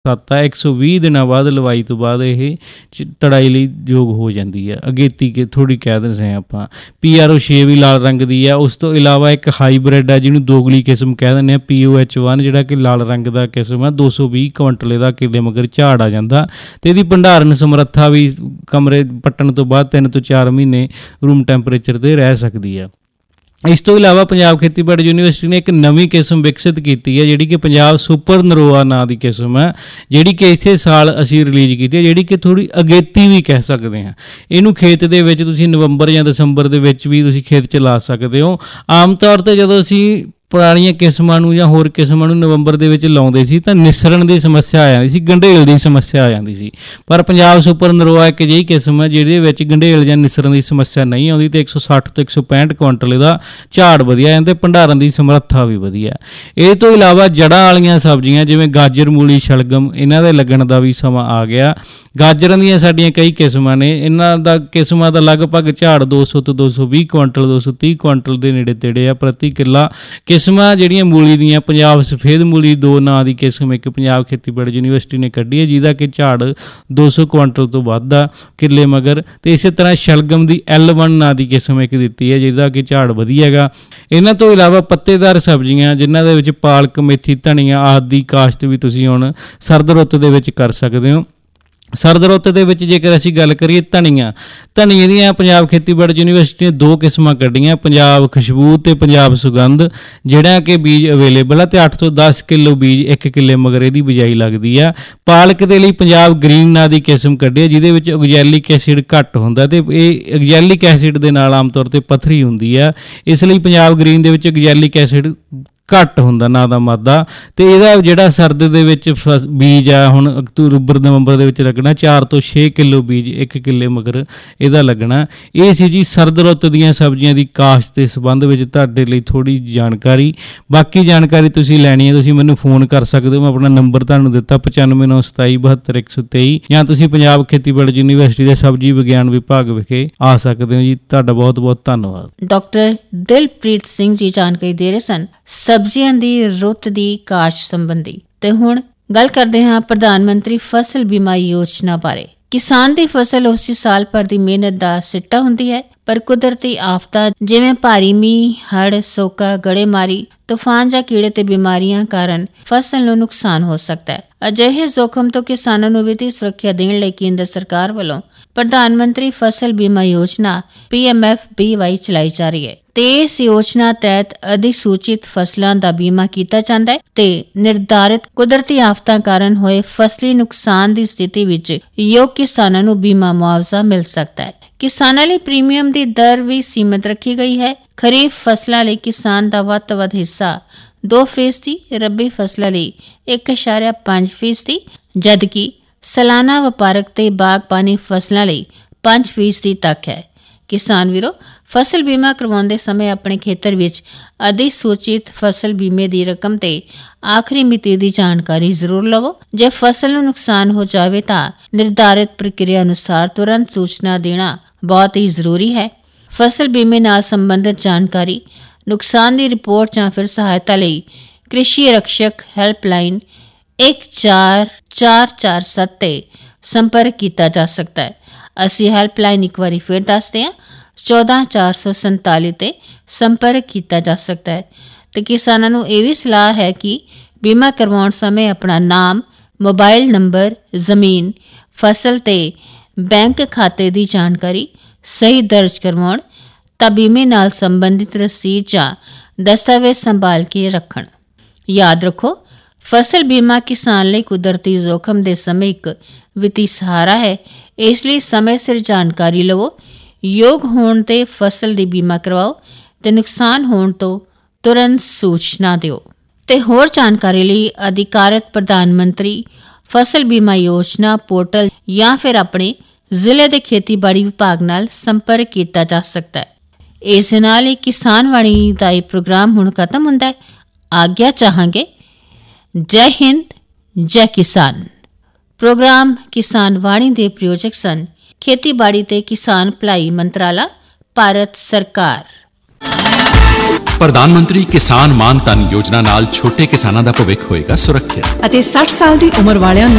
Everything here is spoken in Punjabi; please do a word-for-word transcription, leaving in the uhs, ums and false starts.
ਸੱਤ ਆ, ਇੱਕ ਸੌ ਵੀਹ ਦਿਨਾਂ ਬਾਅਦ ਲਵਾਈ ਤੋਂ ਬਾਅਦ ਇਹ ਤੜਾਈ ਲਈ ਯੋਗ ਹੋ ਜਾਂਦੀ ਹੈ। ਅਗੇਤੀ ਕੇ ਥੋੜ੍ਹੀ ਕਹਿ ਦਿੰਦੇ ਆਪਾਂ। ਪੀ ਆਰ ਓ ਛੇ ਵੀ ਲਾਲ ਰੰਗ ਦੀ ਆ। ਉਸ ਤੋਂ ਇਲਾਵਾ ਇੱਕ ਹਾਈਬ੍ਰਿਡ ਆ ਜਿਹਨੂੰ ਦੋਗਲੀ ਕਿਸਮ ਕਹਿ ਦਿੰਦੇ ਆ, ਪੀ ਓ ਐਚ ਵਨ, ਜਿਹੜਾ ਕਿ ਲਾਲ ਰੰਗ ਦਾ ਕਿਸਮ ਆ। ਦੋ ਸੌ ਵੀਹ ਕੁਇੰਟਲ ਇਹਦਾ ਕਿੱਲੇ ਮਗਰ ਝਾੜ ਆ ਜਾਂਦਾ ਅਤੇ ਇਹਦੀ ਭੰਡਾਰਨ ਸਮਰੱਥਾ ਵੀ ਕਮਰੇ ਪੱਟਣ ਤੋਂ ਬਾਅਦ ਤਿੰਨ ਤੋਂ ਚਾਰ ਮਹੀਨੇ ਰੂਮ ਟੈਂਪਰੇਚਰ 'ਤੇ ਰਹਿ ਸਕਦੀ ਆ। ਇਸ ਤੋਂ ਇਲਾਵਾ ਪੰਜਾਬ ਖੇਤੀਬਾੜੀ ਯੂਨੀਵਰਸਿਟੀ ਨੇ ਇੱਕ ਨਵੀਂ ਕਿਸਮ ਵਿਕਸਿਤ ਕੀਤੀ ਹੈ, ਜਿਹੜੀ ਕਿ ਪੰਜਾਬ ਸੁਪਰ ਨਰੋਆ ਨਾਂ ਦੀ ਕਿਸਮ ਹੈ, ਜਿਹੜੀ ਕਿ ਇਸੇ ਸਾਲ ਅਸੀਂ ਰਿਲੀਜ਼ ਕੀਤੀ ਹੈ, ਜਿਹੜੀ ਕਿ ਥੋੜ੍ਹੀ ਅਗੇਤੀ ਵੀ ਕਹਿ ਸਕਦੇ ਹਾਂ। ਇਹਨੂੰ ਖੇਤ ਦੇ ਵਿੱਚ ਤੁਸੀਂ ਨਵੰਬਰ ਜਾਂ ਦਸੰਬਰ ਦੇ ਵਿੱਚ ਵੀ ਤੁਸੀਂ ਖੇਤ 'ਚ ਲਾ ਸਕਦੇ ਹੋ। ਆਮ ਤੌਰ 'ਤੇ ਜਦੋਂ ਅਸੀਂ ਪੁਰਾਣੀਆਂ ਕਿਸਮਾਂ ਨੂੰ ਜਾਂ ਹੋਰ ਕਿਸਮਾਂ ਨੂੰ ਨਵੰਬਰ ਦੇ ਵਿੱਚ ਲਾਉਂਦੇ ਸੀ ਤਾਂ ਨਿਸਰਨ ਦੀ ਸਮੱਸਿਆ ਆ ਜਾਂਦੀ ਸੀ, ਗੰਢੇਲ ਦੀ ਸਮੱਸਿਆ ਆ ਜਾਂਦੀ ਸੀ। ਪਰ ਪੰਜਾਬ ਸੁਪਰ ਨਰੋਆ ਇੱਕ ਅਜਿਹੀ ਕਿਸਮ ਹੈ ਜਿਹਦੇ ਵਿੱਚ ਗੰਢੇਲ ਜਾਂ ਨਿਸਰਨ ਦੀ ਸਮੱਸਿਆ ਨਹੀਂ ਆਉਂਦੀ ਅਤੇ ਇੱਕ ਸੌ ਸੱਠ ਤੋਂ ਇੱਕ ਸੌ ਪੈਂਹਠ ਕੁਇੰਟਲ ਇਹਦਾ ਝਾੜ ਵਧੀਆ ਜਾਂਦਾ, ਭੰਡਾਰਨ ਦੀ ਸਮਰੱਥਾ ਵੀ ਵਧੀਆ। ਇਹ ਤੋਂ ਇਲਾਵਾ ਜੜ੍ਹਾਂ ਵਾਲੀਆਂ ਸਬਜ਼ੀਆਂ ਜਿਵੇਂ ਗਾਜਰ, ਮੂਲੀ, ਸ਼ਲਗਮ, ਇਹਨਾਂ ਦੇ ਲੱਗਣ ਦਾ ਵੀ ਸਮਾਂ ਆ ਗਿਆ। ਗਾਜਰਾਂ ਦੀਆਂ ਸਾਡੀਆਂ ਕਈ ਕਿਸਮਾਂ ਨੇ, ਇਹਨਾਂ ਦਾ ਕਿਸਮਾਂ ਦਾ ਲਗਭਗ ਝਾੜ ਦੋ ਸੌ ਤੋਂ ਦੋ ਸੌ ਵੀਹ ਕੁਇੰਟਲ, ਦੋ ਸੌ ਤੀਹ ਕੁਇੰਟਲ ਦੇ ਨੇੜੇ ਤੇੜੇ ਆ ਪ੍ਰਤੀ ਕਿੱਲਾ। ਕਿਸਮਾਂ ਜਿਹੜੀਆਂ ਮੂਲੀ ਦੀਆਂ, ਪੰਜਾਬ ਸਫੇਦ ਮੂਲੀ ਦੋ ਨਾਂ ਦੀ ਕਿਸਮ ਇੱਕ ਪੰਜਾਬ ਖੇਤੀਬਾੜੀ ਯੂਨੀਵਰਸਿਟੀ ਨੇ ਕੱਢੀ ਹੈ, ਜਿਹਦਾ ਕਿ ਝਾੜ ਦੋ ਸੌ ਕੁਇੰਟਲ ਤੋਂ ਵੱਧ ਆ ਕਿੱਲੇ ਮਗਰ। ਅਤੇ ਇਸੇ ਤਰ੍ਹਾਂ ਸ਼ਲਗਮ ਦੀ ਐਲ ਵਨ ਨਾਂ ਦੀ ਕਿਸਮ ਇੱਕ ਦਿੱਤੀ ਹੈ, ਜਿਹਦਾ ਕਿ ਝਾੜ ਵਧੀਆ ਹੈਗਾ। ਇਹਨਾਂ ਤੋਂ ਇਲਾਵਾ ਪੱਤੇਦਾਰ ਸਬਜ਼ੀਆਂ ਜਿਨ੍ਹਾਂ ਦੇ ਵਿੱਚ ਪਾਲਕ, ਮੇਥੀ, ਧਨੀਆ ਆਦਿ ਦੀ ਕਾਸ਼ਤ ਵੀ ਤੁਸੀਂ ਹੁਣ ਸਰਦ ਰੁੱਤ ਦੇ ਵਿੱਚ ਕਰ ਸਕਦੇ ਹੋ। ਸਰਦ ਰੁੱਤ ਦੇ ਵਿੱਚ ਜੇਕਰ ਅਸੀਂ ਗੱਲ ਕਰੀਏ ਧਨੀਆ, ਧਨੀਏ ਦੀਆਂ ਪੰਜਾਬ ਖੇਤੀਬਾੜੀ ਯੂਨੀਵਰਸਿਟੀ ਨੇ ਦੋ ਕਿਸਮਾਂ ਕੱਢੀਆਂ, ਪੰਜਾਬ ਖੁਸ਼ਬੂ ਅਤੇ ਪੰਜਾਬ ਸੁਗੰਧ, ਜਿਹੜਾ ਕਿ ਬੀਜ ਅਵੇਲੇਬਲ ਆ ਅਤੇ ਅੱਠ ਤੋਂ ਦਸ ਕਿਲੋ ਬੀਜ ਇੱਕ ਕਿੱਲੇ ਮਗਰ ਇਹਦੀ ਬਿਜਾਈ ਲੱਗਦੀ ਆ। ਪਾਲਕ ਦੇ ਲਈ ਪੰਜਾਬ ਗ੍ਰੀਨ ਨਾਂ ਦੀ ਕਿਸਮ ਕੱਢੀ ਹੈ, ਜਿਹਦੇ ਵਿੱਚ ਔਗਜ਼ੈਲਿਕ ਐਸਿਡ ਘੱਟ ਹੁੰਦਾ ਅਤੇ ਇਹ ਔਗਜ਼ੈਲਿਕ ਐਸਿਡ ਦੇ ਨਾਲ ਆਮ ਤੌਰ 'ਤੇ ਪੱਥਰੀ ਹੁੰਦੀ ਆ, ਇਸ ਲਈ ਪੰਜਾਬ ਗ੍ਰੀਨ ਦੇ ਵਿੱਚ ਔਗਜ਼ੈਲਿਕ ਐਸਿਡ ਘੱਟ ਹੁੰਦਾ ਨਾਂ ਦਾ ਮਾਦਾ। ਅਤੇ ਇਹਦਾ ਜਿਹੜਾ ਸਰਦ ਦੇ ਵਿੱਚ ਫਸ ਬੀਜ ਆ ਹੁਣ ਅਕਤੂਬਰ ਨਵੰਬਰ ਦੇ ਵਿੱਚ ਲੱਗਣਾ, ਚਾਰ ਤੋਂ ਛੇ ਕਿਲੋ ਬੀਜ ਇੱਕ ਕਿੱਲੇ ਮਗਰ ਇਹਦਾ ਲੱਗਣਾ। ਇਹ ਸੀ ਜੀ ਸਰਦ ਰੁੱਤ ਦੀਆਂ ਸਬਜ਼ੀਆਂ ਦੀ ਕਾਸ਼ਤ ਦੇ ਸੰਬੰਧ ਵਿੱਚ ਤੁਹਾਡੇ ਲਈ ਥੋੜ੍ਹੀ ਜਾਣਕਾਰੀ। ਬਾਕੀ ਜਾਣਕਾਰੀ ਤੁਸੀਂ ਲੈਣੀ ਹੈ ਤੁਸੀਂ ਮੈਨੂੰ ਫੋਨ ਕਰ ਸਕਦੇ ਹੋ, ਮੈਂ ਆਪਣਾ ਨੰਬਰ ਤੁਹਾਨੂੰ ਦਿੱਤਾ ਪਚਾਨਵੇਂ ਨੌ ਸਤਾਈ ਬਹੱਤਰ ਇੱਕ ਸੌ ਤੇਈ, ਜਾਂ ਤੁਸੀਂ ਪੰਜਾਬ ਖੇਤੀਬਾੜੀ ਯੂਨੀਵਰਸਿਟੀ ਦੇ ਸਬਜ਼ੀ ਵਿਗਿਆਨ ਵਿਭਾਗ ਵਿਖੇ ਆ ਸਕਦੇ ਹੋ ਜੀ। ਤੁਹਾਡਾ ਬਹੁਤ ਬਹੁਤ ਧੰਨਵਾਦ। ਡਾਕਟਰ ਦਿਲਪ੍ਰੀਤ ਸਿੰਘ ਜੀ ਜਾਣਕਾਰੀ ਦੇ ਰਹੇ ਸਨ ਸਬਜ਼ੀਆਂ ਦੀ ਰੁੱਤ ਦੀ ਕਾਸ਼ਤ ਸੰਬੰਧੀ। ਤੇ ਹੁਣ ਗੱਲ ਕਰਦੇ ਹਾਂ ਪ੍ਰਧਾਨ ਮੰਤਰੀ ਫਸਲ ਬੀਮਾ ਯੋਜਨਾ ਬਾਰੇ। ਕਿਸਾਨ ਦੀ ਫਸਲ ਉਸੇ ਸਾਲ ਭਰ ਦੀ ਮਿਹਨਤ ਦਾ ਸਿੱਟਾ ਹੁੰਦੀ ਹੈ, ਪਰ ਕੁਦਰਤੀ ਆਫਤਾਂ ਜਿਵੇਂ ਭਾਰੀ ਮੀਂਹ, ਹੜ੍ਹ, ਸੋਕਾ, ਗੜੇਮਾਰੀ, ਤੂਫਾਨ ਜਾਂ ਕੀੜੇ ਤੇ ਬਿਮਾਰੀਆਂ ਕਾਰਨ ਫਸਲ ਨੂੰ ਨੁਕਸਾਨ ਹੋ ਸਕਦਾ ਹੈ। ਅਜਿਹੇ ਜ਼ੋਖਮ ਤੋਂ ਕਿਸਾਨਾਂ ਨੂੰ ਵਿੱਤੀ ਸੁਰੱਖਿਆ ਦੇਣ ਲਈ ਕੇਂਦਰ ਸਰਕਾਰ ਵੱਲੋਂ ਪ੍ਰਧਾਨ ਮੰਤਰੀ ਫਸਲ ਬੀਮਾ ਯੋਜਨਾ P M F B Y ਚਲਾਈ ਜਾ ਰਹੀ ਹੈ ਤੇ ਇਸ ਯੋਜਨਾ ਤਹਿਤ ਅਧਿਸੂਚਿਤ ਫਸਲਾਂ ਦਾ ਬੀਮਾ ਕੀਤਾ ਜਾਂਦਾ ਹੈ ਤੇ ਨਿਰਧਾਰਿਤ ਕੁਦਰਤੀ ਆਫਤਾਂ ਕਾਰਨ ਹੋਏ ਫਸਲੀ ਨੁਕਸਾਨ ਦੀ ਸਥਿਤੀ ਵਿੱਚ ਯੋਗ ਕਿਸਾਨਾਂ ਨੂੰ ਬੀਮਾ ਮੁਆਵਜ਼ਾ ਮਿਲ ਸਕਦਾ ਹੈ। ਕਿਸਾਨਾਂ ਲਈ ਪ੍ਰੀਮੀਅਮ ਦੀ ਦਰ ਵੀ ਸੀਮਤ ਰੱਖੀ ਗਈ ਹੈ। ਖਰੀਫ ਫਸਲਾਂ ਲਈ ਕਿਸਾਨ ਦਾ ਵੱਧ ਤੋਂ ਵੱਧ ਹਿੱਸਾ ਦੋ ਫੀਸਦੀ, ਰੱਬੀ ਫਸਲਾਂ ਲਈ ਇੱਕ ਇਸ਼ਾਰਿਆ ਪੰਜ ਫੀਸਦੀ, ਜਦਕਿ ਸਾਲਾਨਾ ਵਪਾਰਕ ਤੇ ਬਾਗਬਾਨੀ ਫਸਲਾਂ ਲਈ ਪੰਜ ਫੀਸਦੀ ਤੱਕ ਹੈ। ਕਿਸਾਨ ਵੀਰੋ, ਫਸਲ ਬੀਮਾ ਕਰਵਾਉਂਦੇ ਸਮੇਂ ਆਪਣੇ ਖੇਤਰ ਵਿੱਚ ਅਧਿਸੂਚਿਤ ਫਸਲ ਬੀਮੇ ਦੀ ਰਕਮ ਤੇ ਆਖਰੀ ਮਿਤੀ ਦੀ ਜਾਣਕਾਰੀ ਜ਼ਰੂਰ ਲਵੋ। ਜੇ ਫਸਲ ਨੂੰ ਨੁਕਸਾਨ ਹੋ ਜਾਵੇ ਤਾਂ ਨਿਰਧਾਰਿਤ ਪ੍ਰਕਿਰਿਆ ਅਨੁਸਾਰ ਤੁਰੰਤ ਸੂਚਨਾ ਦੇਣਾ ਬਹੁਤ ਹੀ ਜ਼ਰੂਰੀ ਹੈ। ਫਸਲ ਬੀਮੇ ਨਾਲ ਸੰਬੰਧਿਤ ਜਾਣਕਾਰੀ, ਨੁਕਸਾਨ ਦੀ ਰਿਪੋਰਟ ਜਾਂ ਫਿਰ ਸਹਾਇਤਾ ਲਈ ਕ੍ਰਿਸ਼ੀ ਰਕਸ਼ਕ ਹੈਲਪਲਾਈਨ ਇੱਕ ਚਾਰ ਚਾਰ ਚਾਰ ਸੱਤ ਤੇ ਸੰਪਰਕ ਕੀਤਾ ਜਾ ਸਕਦਾ ਹੈ। ਅਸੀਂ ਹੈਲਪਲਾਈਨ ਇੱਕ ਵਾਰੀ ਫਿਰ ਦੱਸਦੇ ਹਾਂ, ਚੌਦਾਂ ਚਾਰ ਸੌ ਸੰਤਾਲੀ ਤੇ ਸੰਪਰਕ ਕੀਤਾ ਜਾ ਸਕਦਾ ਹੈ। ਤੇ ਕਿਸਾਨਾਂ ਨੂੰ ਇਹ ਵੀ ਸਲਾਹ ਹੈ ਕਿ ਬੀਮਾ ਕਰਵਾਉਣ ਸਮੇਂ ਆਪਣਾ ਨਾਮ, ਮੋਬਾਈਲ ਨੰਬਰ, ਜ਼ਮੀਨ, ਫਸਲ ਤੇ ਬੈਂਕ ਖਾਤੇ ਦੀ ਜਾਣਕਾਰੀ ਸਹੀ ਦਰਜ ਕਰਵਾਉਣ ਤਾਂ ਬੀਮੇ ਨਾਲ ਸੰਬੰਧਿਤ ਰਸੀਦ ਜਾਂ ਦਸਤਾਵੇਜ਼ ਸੰਭਾਲ ਕੇ ਰੱਖਣ। ਯਾਦ ਰੱਖੋ, ਫਸਲ ਬੀਮਾ ਕਿਸਾਨ ਲਈ ਕੁਦਰਤੀ ਜ਼ੋਖਮ ਦੇ ਸਮੇਂ ਇੱਕ ਵਿੱਤੀ ਸਹਾਰਾ ਹੈ। ਇਸ ਲਈ ਸਮੇਂ ਸਿਰ ਜਾਣਕਾਰੀ ਲਵੋ, ਯੋਗ ਹੋਣ ਤੇ ਫਸਲ ਦੀ ਬੀਮਾ ਕਰਵਾਓ ਤੇ ਨੁਕਸਾਨ ਹੋਣ ਤੋਂ ਤੁਰੰਤ ਸੂਚਨਾ ਦਿਓ। ਤੇ ਹੋਰ ਜਾਣਕਾਰੀ ਲਈ ਅਧਿਕਾਰਤ ਪ੍ਰਧਾਨ ਮੰਤਰੀ ਫਸਲ ਬੀਮਾ ਯੋਜਨਾ ਪੋਰਟਲ ਜਾਂ ਫਿਰ ਆਪਣੇ ਜ਼ਿਲ੍ਹੇ ਦੇ ਖੇਤੀਬਾੜੀ ਵਿਭਾਗ ਨਾਲ ਸੰਪਰਕ ਕੀਤਾ ਜਾ ਸਕਦਾ ਹੈ। ਇਸ ਨਾਲ ਹੀ ਕਿਸਾਨ ਵਾਣੀ ਦਾ ਇਹ ਪ੍ਰੋਗਰਾਮ ਹੁਣ ਖਤਮ ਹੁੰਦਾ ਹੈ। ਆਗਿਆ ਚਾਹਾਂਗੇ। ਜੈ ਹਿੰਦ, ਜੈ ਕਿਸਾਨ। ਪ੍ਰੋਗਰਾਮ ਕਿਸਾਨ ਵਾਣੀ ਦੇ ਪ੍ਰਾਯੋਜਕ ਸਨ ਖੇਤੀਬਾੜੀ ਤੇ ਕਿਸਾਨ ਭਲਾਈ ਮੰਤਰਾਲਾ, ਭਾਰਤ ਸਰਕਾਰ। ਪ੍ਰਧਾਨ ਮੰਤਰੀ ਕਿਸਾਨ ਮਾਨ ਧਨ ਯੋਜਨਾ ਨਾਲ ਛੋਟੇ ਕਿਸਾਨਾਂ ਦਾ ਭਵਿੱਖ ਹੋਏਗਾ ਸੁਰੱਖਿਅਤ ਅਤੇ ਸੱਠ ਸਾਲ ਦੀ ਉਮਰ ਵਾਲਿਆਂ ਨੂੰ